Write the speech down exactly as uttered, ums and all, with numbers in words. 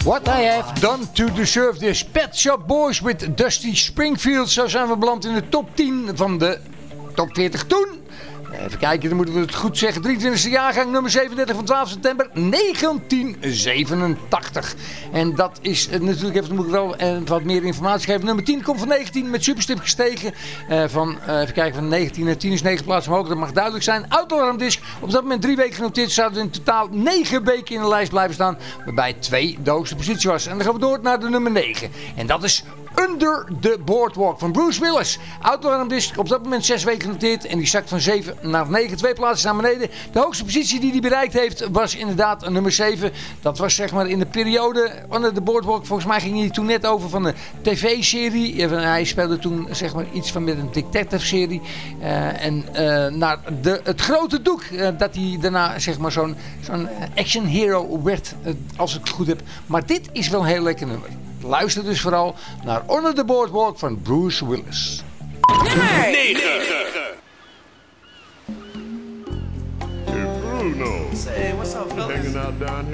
What I Have Done to Deserve This. Pet Shop Boys with Dusty Springfield. Zo zijn we beland in de top tien van de top veertig toen. Even kijken, dan moeten we het goed zeggen. drieëntwintigste jaargang, nummer zevenendertig van twaalf september negentien zevenentachtig. En dat is uh, natuurlijk, even, dan moet ik wel uh, wat meer informatie geven. Nummer tien komt van negentien met superstip gestegen. Uh, van, uh, even kijken, van negentien naar tien is negen plaatsen omhoog. Dat mag duidelijk zijn. Autoalarmdisc, op dat moment drie weken genoteerd. Zouden in totaal negen weken in de lijst blijven staan. Waarbij twee de hoogste positie was. En dan gaan we door naar de nummer negen. En dat is Under the Boardwalk van Bruce Willis. Autoalarmdisc, op dat moment zes weken genoteerd. En die zakt van zeven naar negen, twee plaatsen naar beneden. De hoogste positie die hij bereikt heeft was inderdaad nummer zeven. Dat was zeg maar in de periode Under the Boardwalk. Volgens mij ging hij toen net over van de tv-serie. Hij speelde toen zeg maar iets van met een detective-serie. Uh, en uh, naar de, het grote doek. Uh, dat hij daarna zeg maar zo'n zo'n action hero werd. Uh, als ik het goed heb. Maar dit is wel een heel lekker nummer. Luister dus vooral naar Under the Boardwalk van Bruce Willis. Nummer negen. Bruno. Say, what's up, fellas? Hanging out down here.